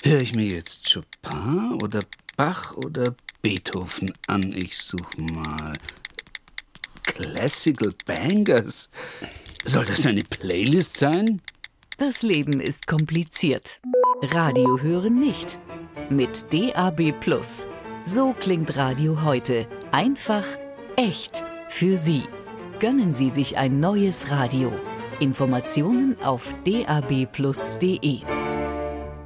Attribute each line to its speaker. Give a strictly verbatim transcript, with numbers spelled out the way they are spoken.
Speaker 1: Höre ich mir jetzt Chopin oder Bach oder Beethoven an? Ich suche mal. Classical Bangers. Soll das eine Playlist sein?
Speaker 2: Das Leben ist kompliziert. Radio hören nicht. Mit D A B plus. So klingt Radio heute. Einfach, echt, für Sie. Gönnen Sie sich ein neues Radio. Informationen auf d a b plus punkt d e.